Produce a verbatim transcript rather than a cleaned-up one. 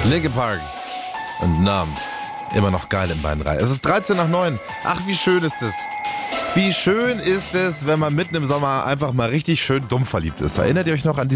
Linkin Park und Numb. Immer noch geil im Beinreihe. Es ist dreizehn nach neun. Ach, wie schön ist es. Wie schön ist es, wenn man mitten im Sommer einfach mal richtig schön dumm verliebt ist. Erinnert ihr euch noch an die